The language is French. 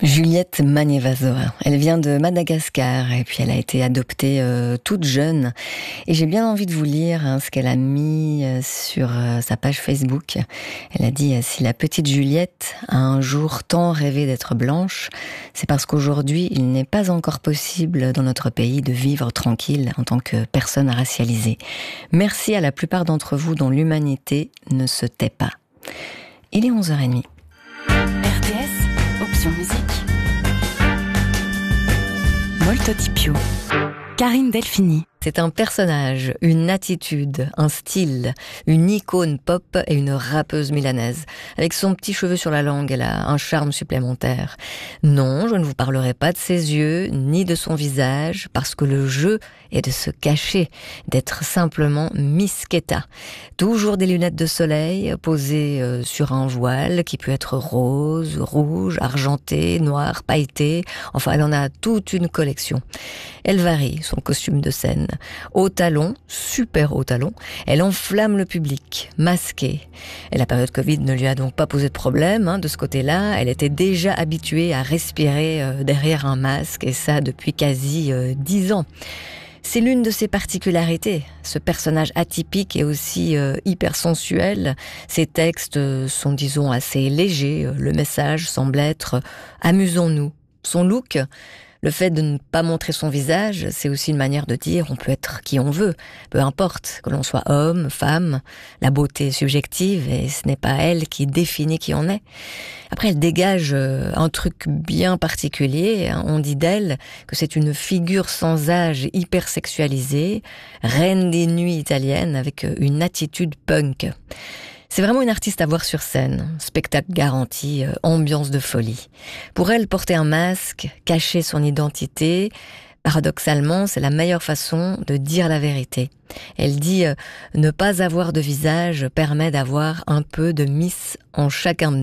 Juliette Magnévazora, elle vient de Madagascar et puis elle a été adoptée toute jeune. Et j'ai bien envie de vous lire ce qu'elle a mis sur sa page Facebook. Elle a dit « Si la petite Juliette a un jour tant rêvé d'être blanche, c'est parce qu'aujourd'hui il n'est pas encore possible dans notre pays de vivre tranquille en tant que personne racialisée. Merci à la plupart d'entre vous dont l'humanité ne se tait pas. » Il est 11h30. RTS, option musique. Molto di più. Karine Delphini. C'est un personnage, une attitude, un style, une icône pop et une rappeuse milanaise. Avec son petit cheveu sur la langue, elle a un charme supplémentaire. Non, je ne vous parlerai pas de ses yeux, ni de son visage, parce que le jeu est de se cacher, d'être simplement Miss Keta. Toujours des lunettes de soleil, posées sur un voile qui peut être rose, rouge, argenté, noir, pailleté. Enfin, elle en a toute une collection. Elle varie son costume de scène. Haut talon, super haut talon, elle enflamme le public, masquée. Et la période Covid ne lui a donc pas posé de problème, de ce côté-là. Elle était déjà habituée à respirer derrière un masque, et ça depuis quasi 10 ans. C'est l'une de ses particularités, ce personnage atypique et aussi hyper sensuel. Ses textes sont, disons, assez légers. Le message semble être « amusons-nous ». Son look, le fait de ne pas montrer son visage, c'est aussi une manière de dire on peut être qui on veut, peu importe, que l'on soit homme, femme. La beauté est subjective et ce n'est pas elle qui définit qui on est. Après, elle dégage un truc bien particulier. On dit d'elle que c'est une figure sans âge hyper sexualisée, reine des nuits italiennes avec une attitude punk. C'est vraiment une artiste à voir sur scène, spectacle garanti, ambiance de folie. Pour elle, porter un masque, cacher son identité, paradoxalement, c'est la meilleure façon de dire la vérité. Elle dit « Ne pas avoir de visage permet d'avoir un peu de Miss en chacun de nous ».